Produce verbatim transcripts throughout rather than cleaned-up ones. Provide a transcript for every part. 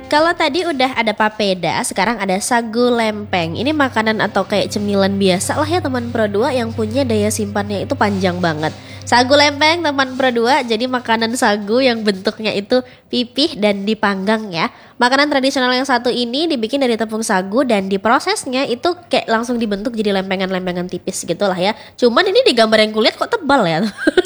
Kalau tadi udah ada papeda, sekarang ada sagu lempeng. Ini makanan atau kayak cemilan biasa lah ya teman Pro dua yang punya daya simpannya itu panjang banget. Sagu lempeng teman Pro dua, jadi makanan sagu yang bentuknya itu pipih dan dipanggang ya. Makanan tradisional yang satu ini dibikin dari tepung sagu dan diprosesnya itu kayak langsung dibentuk jadi lempengan-lempengan tipis gitu lah ya. Cuman ini di gambar yang kulihat kok tebal ya.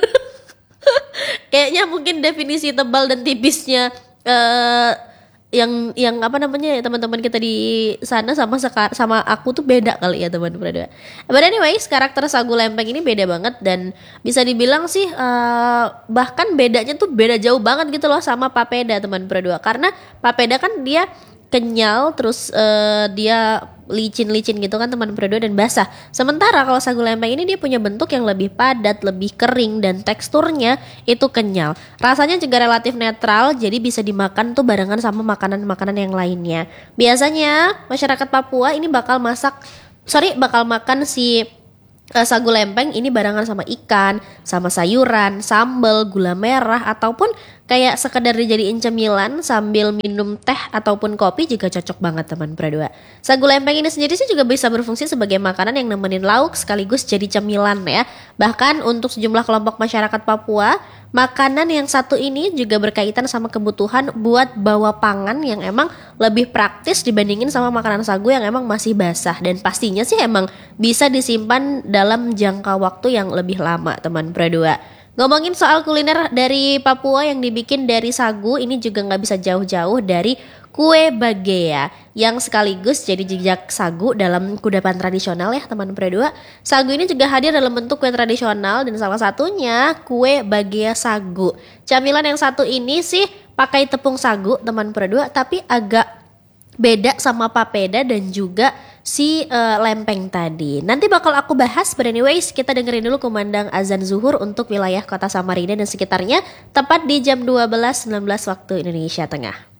Kayaknya mungkin definisi tebal dan tipisnya eh yang yang apa namanya ya teman-teman kita di sana sama seka, sama aku tuh beda kali ya teman-teman berdua. But anyways, karakter sagu lempeng ini beda banget dan bisa dibilang sih uh, bahkan bedanya tuh beda jauh banget gitu loh sama papeda teman berdua. Karena papeda kan dia kenyal terus uh, dia licin-licin gitu kan teman berdua dan basah. Sementara kalau sagu lempeng ini dia punya bentuk yang lebih padat, lebih kering dan teksturnya itu kenyal. Rasanya juga relatif netral jadi bisa dimakan tuh barengan sama makanan-makanan yang lainnya. Biasanya masyarakat Papua ini bakal masak sorry bakal makan si Uh, sagu lempeng ini barengan sama ikan, sama sayuran, sambal, gula merah ataupun kayak sekedar dijadiin cemilan sambil minum teh ataupun kopi juga cocok banget teman berdua. Sagu lempeng ini sendiri sih juga bisa berfungsi sebagai makanan yang nemenin lauk sekaligus jadi cemilan ya. Bahkan untuk sejumlah kelompok masyarakat Papua, makanan yang satu ini juga berkaitan sama kebutuhan buat bawa pangan yang emang lebih praktis dibandingin sama makanan sagu yang emang masih basah dan pastinya sih emang bisa disimpan dalam jangka waktu yang lebih lama teman berdua. Ngomongin soal kuliner dari Papua yang dibikin dari sagu ini juga nggak bisa jauh-jauh dari kue bagea yang sekaligus jadi jejak sagu dalam kudapan tradisional ya teman berdua. Sagu ini juga hadir dalam bentuk kue tradisional dan salah satunya kue bagea sagu. Camilan yang satu ini sih pakai tepung sagu teman berdua tapi agak beda sama papeda dan juga si uh, lempeng tadi. Nanti bakal aku bahas, but anyways kita dengerin dulu kumandang azan zuhur untuk wilayah kota Samarinda dan sekitarnya tepat di jam dua belas sembilan belas waktu Indonesia Tengah.